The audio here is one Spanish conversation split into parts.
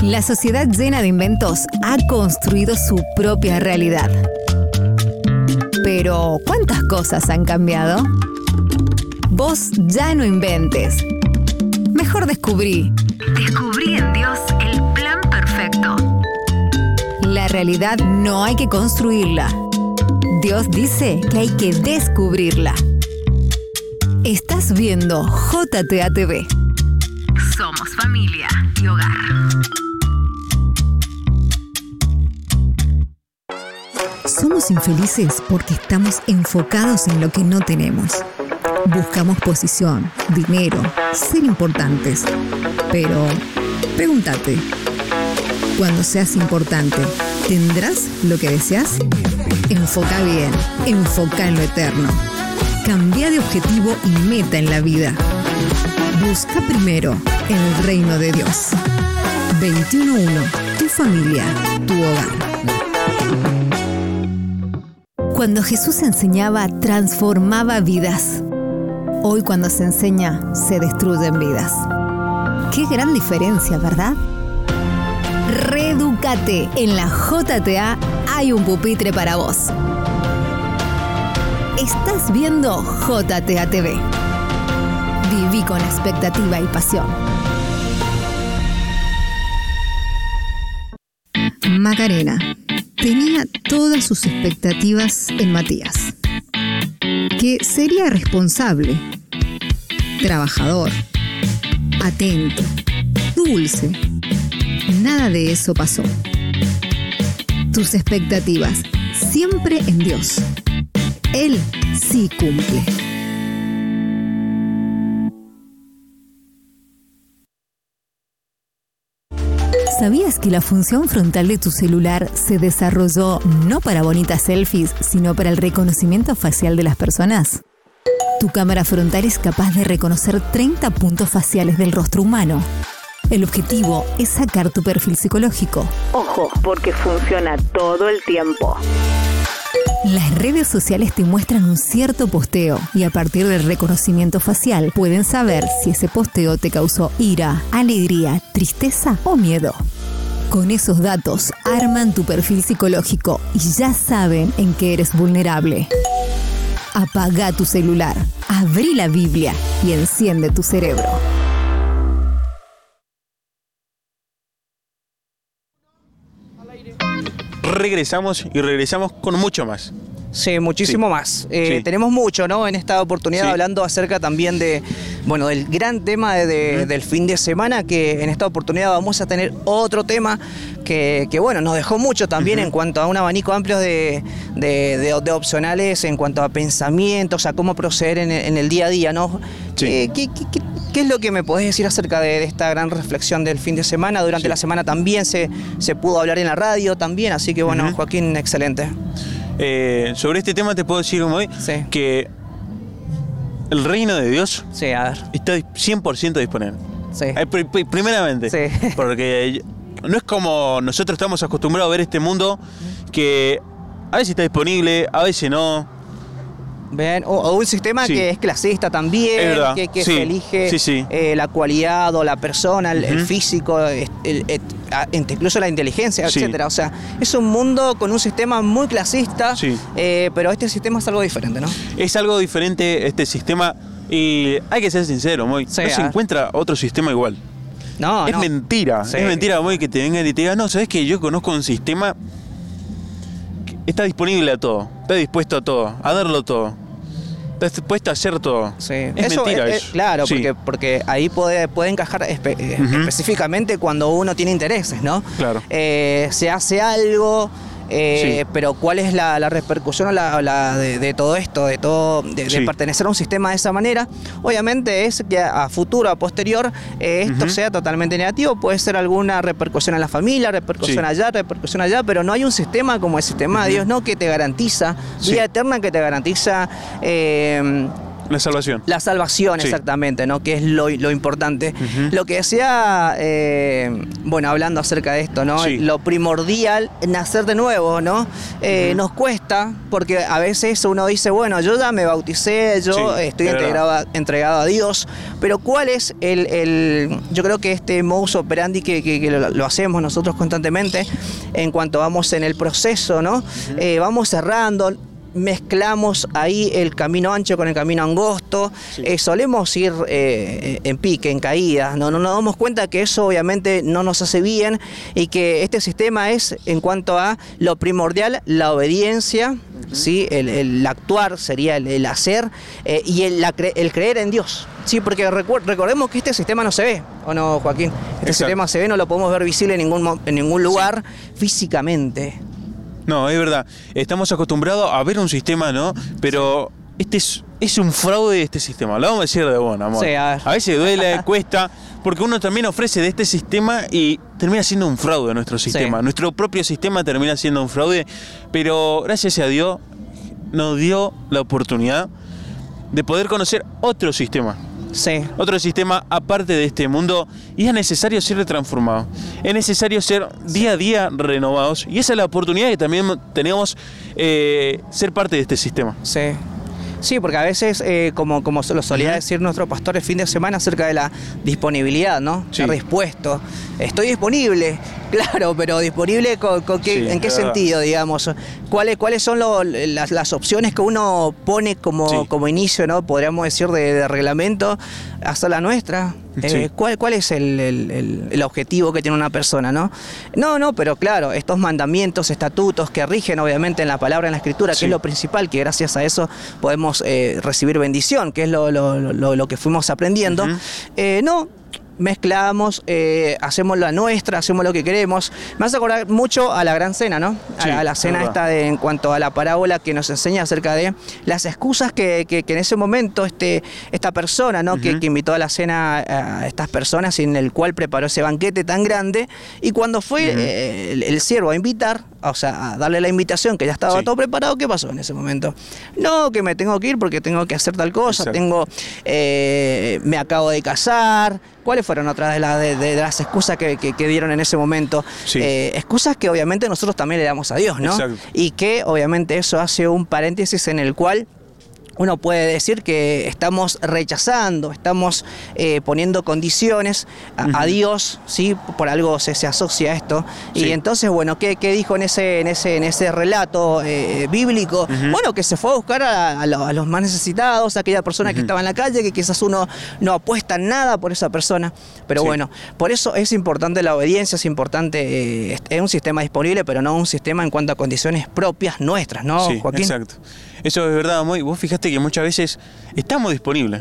La sociedad llena de inventos ha construido su propia realidad. Pero, ¿cuántas cosas han cambiado? Vos ya no inventes. Mejor descubrí. Descubrí en Dios el plan perfecto. La realidad no hay que construirla. Dios dice que hay que descubrirla. Estás viendo JTA TV. Somos familia y hogar. Somos infelices porque estamos enfocados en lo que no tenemos. Buscamos posición, dinero, ser importantes. Pero, pregúntate, cuando seas importante, ¿tendrás lo que deseas? Enfoca bien, enfoca en lo eterno. Cambia de objetivo y meta en la vida. Busca primero el reino de Dios. 21.1. Tu familia, tu hogar. Cuando Jesús enseñaba, transformaba vidas. Hoy cuando se enseña, se destruyen vidas. Qué gran diferencia, ¿verdad? Reeducate. En la JTA hay un pupitre para vos. Estás viendo JTA TV. Viví con expectativa y pasión. Macarena tenía todas sus expectativas en Matías, que sería responsable, trabajador, atento, dulce. Nada de eso pasó. Tus expectativas siempre en Dios. Él sí cumple. ¿Sabías que la función frontal de tu celular se desarrolló no para bonitas selfies, sino para el reconocimiento facial de las personas? Tu cámara frontal es capaz de reconocer 30 puntos faciales del rostro humano. El objetivo es sacar tu perfil psicológico. Ojo, porque funciona todo el tiempo. Las redes sociales te muestran un cierto posteo y a partir del reconocimiento facial pueden saber si ese posteo te causó ira, alegría, tristeza o miedo. Con esos datos arman tu perfil psicológico y ya saben en qué eres vulnerable. Apaga tu celular, abrí la Biblia y enciende tu cerebro. Regresamos con mucho más. Sí, muchísimo más. Sí. Tenemos mucho, ¿no? En esta oportunidad hablando acerca también de, bueno, del gran tema del fin de semana, que en esta oportunidad vamos a tener otro tema que bueno, nos dejó mucho también en cuanto a un abanico amplio de opcionales, en cuanto a pensamientos, a cómo proceder en el día a día, ¿no? Sí. ¿Qué es lo que me podés decir acerca de esta gran reflexión del fin de semana? Durante la semana también se pudo hablar en la radio también, así que bueno, Joaquín, excelente. Sobre este tema te puedo decir hoy que el reino de Dios está 100% disponible. Sí. Primeramente, porque no es como nosotros estamos acostumbrados a ver este mundo que a veces está disponible, a veces no. ¿Ven? O un sistema que es clasista también, que se elige la cualidad o la persona, el físico, incluso la inteligencia, etcétera. O sea, es un mundo con un sistema muy clasista, pero este sistema es algo diferente, ¿no? Es algo diferente este sistema y hay que ser sincero, Moy, no se encuentra otro sistema igual. No, es mentira, es mentira, Moy, que te vengan y te digan, no, ¿sabes qué? Yo conozco un sistema que está disponible a todo, está dispuesto a todo, a darlo todo. Estás dispuesto a hacer todo. Sí. Es mentira eso. Claro, porque ahí puede encajar específicamente cuando uno tiene intereses, ¿no? Claro. Se hace algo, pero ¿cuál es la repercusión de todo esto, de pertenecer a un sistema de esa manera? Obviamente es que a futuro, a posterior, esto sea totalmente negativo. Puede ser alguna repercusión en la familia, repercusión allá, pero no hay un sistema como el sistema de Dios, ¿no? Que te garantiza vida eterna, que te garantiza La salvación. La salvación, sí. Exactamente, ¿no? Que es lo importante. Lo que decía, bueno, hablando acerca de esto, ¿no? Sí. Lo primordial, nacer de nuevo, ¿no? Nos cuesta, porque a veces uno dice, bueno, yo ya me bauticé, yo estoy entregado a Dios, pero ¿cuál es yo creo que este modus operandi que lo hacemos nosotros constantemente en cuanto vamos en el proceso, ¿no? Vamos cerrando, mezclamos ahí el camino ancho con el camino angosto, sí. Solemos ir en pique, en caídas, no nos damos cuenta que eso obviamente no nos hace bien y que este sistema es, en cuanto a lo primordial, la obediencia, ¿sí? El actuar sería el hacer y el creer en Dios. Sí, porque recordemos que este sistema no se ve, ¿o no, Joaquín? Este sistema se ve, no lo podemos ver visible en ningún lugar físicamente. No, es verdad. Estamos acostumbrados a ver un sistema, ¿no? Pero este es un fraude de este sistema. Lo vamos a decir de bueno, amor. Sí, a veces duele, cuesta, porque uno también ofrece de este sistema y termina siendo un fraude de nuestro sistema. Sí. Nuestro propio sistema termina siendo un fraude, pero gracias a Dios nos dio la oportunidad de poder conocer otro sistema. Sí. Otro sistema aparte de este mundo, y es necesario ser transformado, es necesario ser día a día renovados, y esa es la oportunidad que también tenemos, ser parte de este sistema. Sí. Sí, porque a veces, como se lo solía decir nuestro pastor el fin de semana acerca de la disponibilidad, ¿no? Sí. Estar dispuesto. Estoy disponible, claro, pero disponible ¿en qué sentido, digamos? ¿Cuáles son las opciones que uno pone como inicio, ¿no? Podríamos decir de reglamento, hacer la nuestra? Sí. ¿Cuál es el objetivo que tiene una persona, ¿no? No, pero claro, estos mandamientos, estatutos que rigen obviamente en la palabra, en la escritura, que es lo principal, que gracias a eso podemos recibir bendición, que es lo que fuimos aprendiendo. No, mezclamos, hacemos la nuestra, hacemos lo que queremos. Me hace acordar mucho a la Gran Cena, ¿no? Sí, a la cena esta en cuanto a la parábola que nos enseña acerca de las excusas que en ese momento esta persona, ¿no? Que invitó a la cena a estas personas y en el cual preparó ese banquete tan grande, y cuando fue el siervo a invitar, o sea, a darle la invitación, que ya estaba todo preparado, ¿qué pasó en ese momento? No, que me tengo que ir porque tengo que hacer tal cosa, me acabo de casar. ¿Cuáles fueron otras de las excusas que dieron en ese momento? Sí. Excusas que obviamente nosotros también le damos a Dios, ¿no? Exacto. Y que obviamente eso hace un paréntesis en el cual uno puede decir que estamos rechazando, estamos poniendo condiciones a Dios, ¿sí? Por algo se asocia a esto. Sí. Y entonces, bueno, ¿qué dijo en ese relato bíblico? Bueno, que se fue a buscar a los más necesitados, a aquella persona que estaba en la calle, que quizás uno no apuesta nada por esa persona. Pero bueno, por eso es importante la obediencia, es importante, es un sistema disponible, pero no un sistema en cuanto a condiciones propias nuestras, ¿no, Joaquín? Exacto. Eso es verdad, Moy. Vos fijate que muchas veces estamos disponibles,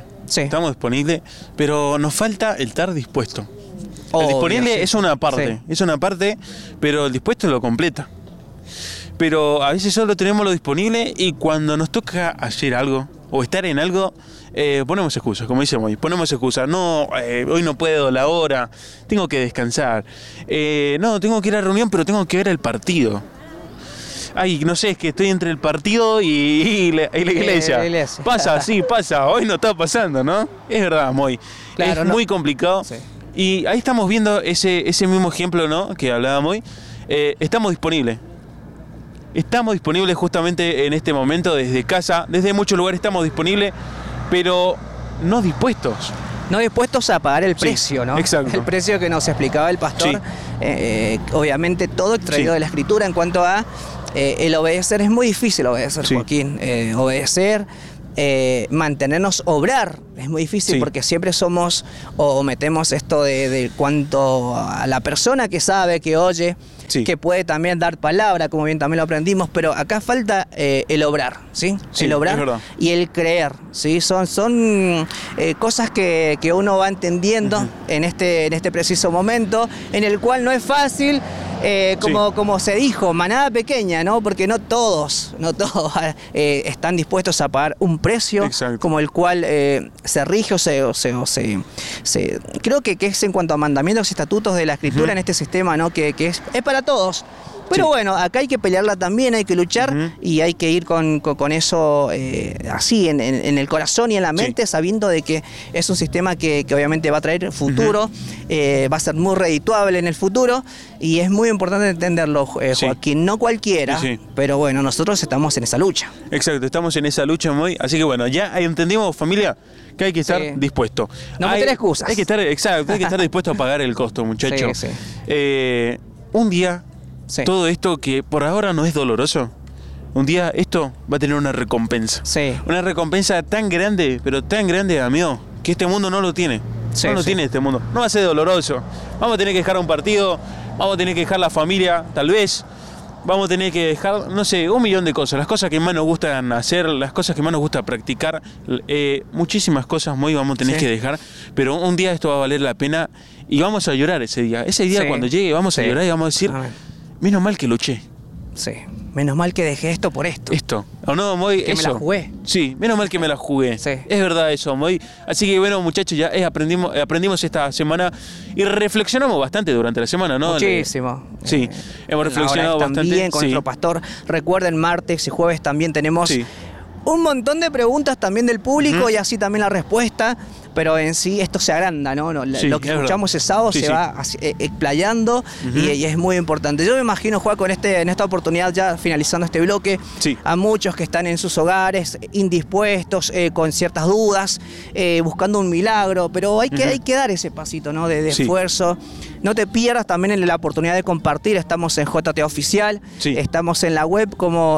pero nos falta el estar dispuesto. El disponible es una parte, pero el dispuesto lo completa. Pero a veces solo tenemos lo disponible y cuando nos toca hacer algo o estar en algo, ponemos excusas, como dice Moy, ponemos excusas. No, hoy no puedo, la hora, tengo que descansar. No, tengo que ir a la reunión, pero tengo que ver el partido. Ay, no sé, es que estoy entre el partido y la iglesia. Pasa, hoy no está pasando, ¿no? Es verdad, Moy. Claro, es muy complicado. Sí. Y ahí estamos viendo ese mismo ejemplo, ¿no? Que hablaba Moy. Estamos disponibles. Estamos disponibles justamente en este momento desde casa, desde muchos lugares estamos disponibles, pero no dispuestos. No dispuestos a pagar el precio, ¿no? Exacto. El precio que nos explicaba el pastor. Obviamente todo extraído de la escritura en cuanto a el obedecer. Es muy difícil obedecer, Joaquín. Obedecer, mantenernos, obrar. Es muy difícil porque siempre somos o metemos esto de cuanto a la persona que sabe, que oye, que puede también dar palabra, como bien también lo aprendimos, pero acá falta el obrar, ¿sí? El obrar y el creer, ¿sí? Son cosas que uno va entendiendo en este preciso momento, en el cual no es fácil, como se dijo, manada pequeña, ¿no? Porque no todos están dispuestos a pagar un precio como el cual se rige creo que es en cuanto a mandamientos y estatutos de la escritura en este sistema, ¿no? Que es para todos, Pero bueno, acá hay que pelearla también, hay que luchar y hay que ir con eso así en el corazón y en la mente, sabiendo de que es un sistema que obviamente va a traer futuro, va a ser muy redituable en el futuro y es muy importante entenderlo, Joaquín, no cualquiera, pero bueno, nosotros estamos en esa lucha. Exacto, estamos en esa lucha así que bueno, ya entendimos, familia, que hay que estar dispuesto. No meter excusas. Hay que estar, exacto, hay que estar dispuesto a pagar el costo, muchachos. Un día, todo esto que por ahora no es doloroso, un día esto va a tener una recompensa. Una recompensa tan grande, pero tan grande, amigo, que este mundo no lo tiene. No lo tiene este mundo. No va a ser doloroso. Vamos a tener que dejar un partido, vamos a tener que dejar la familia, tal vez. Vamos a tener que dejar, no sé, 1.000.000 de cosas. Las cosas que más nos gustan hacer, las cosas que más nos gusta practicar. Muchísimas cosas muy vamos a tener que dejar. Pero un día esto va a valer la pena y vamos a llorar ese día. Ese día cuando llegue vamos a llorar y vamos a decir, menos mal que luché. Menos mal que dejé esto por esto. ¿O no, Moy? Que me la jugué. Sí, menos mal que me la jugué. Es verdad eso, Moy. Así que bueno, muchachos, ya aprendimos esta semana y reflexionamos bastante durante la semana, ¿no? Muchísimo. Sí, hemos reflexionado bastante. También con nuestro pastor. Recuerden, martes y jueves también tenemos un montón de preguntas también del público y así también la respuesta. Pero en sí esto se agranda, ¿no? Lo que escuchamos ese sábado se va explayando y es muy importante. Yo me imagino, Juan, en esta oportunidad, ya finalizando este bloque, a muchos que están en sus hogares, indispuestos, con ciertas dudas, buscando un milagro, pero hay que dar ese pasito, ¿no? de esfuerzo. No te pierdas también la oportunidad de compartir. Estamos en JTA Oficial, estamos en la web como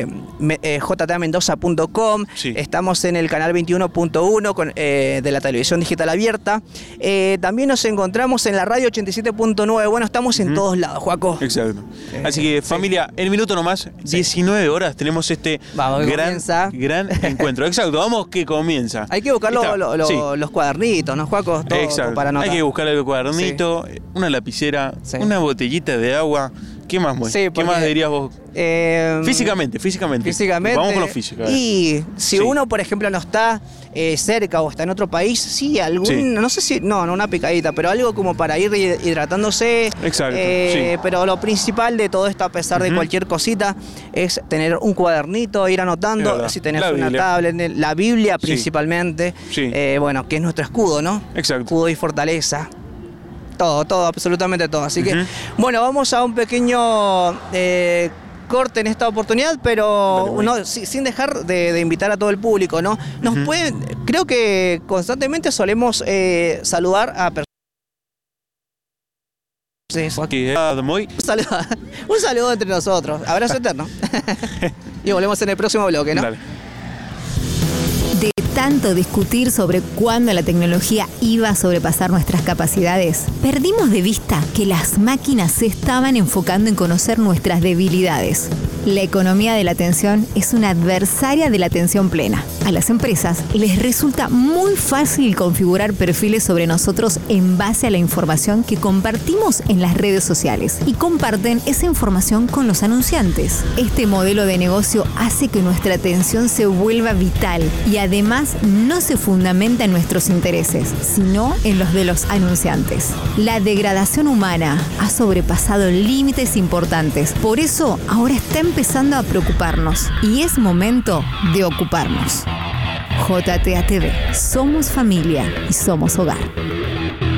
jtamendoza.com, estamos en el canal 21.1 de la televisión digital abierta. También nos encontramos en la radio 87.9. Bueno, estamos en todos lados, Joaco. Exacto. Así que, familia, en minuto nomás, 19 horas, tenemos este gran encuentro. Exacto, vamos que comienza. Hay que buscar los cuadernitos, ¿no, Joaco? Exacto. Para anotar. Hay que buscar el cuadernito, una lapicera, una botellita de agua. ¿Qué más, Moy? ¿Qué más dirías vos? Físicamente. Vamos con lo físico. Y si uno, por ejemplo, no está cerca o está en otro país, no sé si, no una picadita, pero algo como para ir hidratándose. Exacto. Pero lo principal de todo esto, a pesar de cualquier cosita, es tener un cuadernito, ir anotando. Si tenés una tablet, la Biblia principalmente, bueno, que es nuestro escudo, ¿no? Exacto. Escudo y fortaleza. Todo, absolutamente todo. Así que, bueno, vamos a un pequeño corte en esta oportunidad, pero sin dejar de invitar a todo el público, ¿no? Creo que constantemente solemos saludar a personas. Un saludo entre nosotros. Abrazo eterno. Y volvemos en el próximo bloque, ¿no? Dale. De tanto discutir sobre cuándo la tecnología iba a sobrepasar nuestras capacidades, perdimos de vista que las máquinas se estaban enfocando en conocer nuestras debilidades. La economía de la atención es una adversaria de la atención plena. A las empresas les resulta muy fácil configurar perfiles sobre nosotros en base a la información que compartimos en las redes sociales y comparten esa información con los anunciantes. Este modelo de negocio hace que nuestra atención se vuelva vital y además no se fundamenta en nuestros intereses, sino en los de los anunciantes. La degradación humana ha sobrepasado límites importantes. Por eso ahora está empezando a preocuparnos y es momento de ocuparnos. JTA TV, somos familia y somos hogar.